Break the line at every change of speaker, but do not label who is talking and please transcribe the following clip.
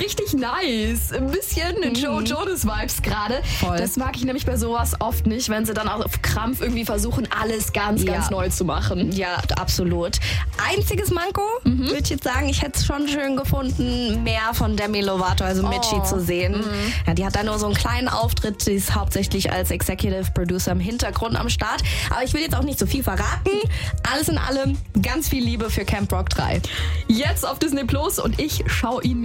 richtig nice. Ein bisschen Joe Jonas-Vibes gerade.
Voll.
Das mag ich nämlich bei sowas oft nicht, wenn sie dann auch auf Krampf irgendwie versuchen, alles ganz neu zu machen.
Ja, absolut. Einziges Manko, würde ich jetzt sagen, ich hätte es schon schön gefunden, mehr von Demi Lovato, also Mitchie, zu sehen. Ja, die hat da nur so einen kleinen Auftritt, sie ist hauptsächlich als Executive Producer im Hintergrund am Start. Aber ich will jetzt auch nicht so viel verraten. Alles in allem ganz viel Liebe für Camp Rock 3.
Jetzt auf Disney Plus und ich schaue ihn mir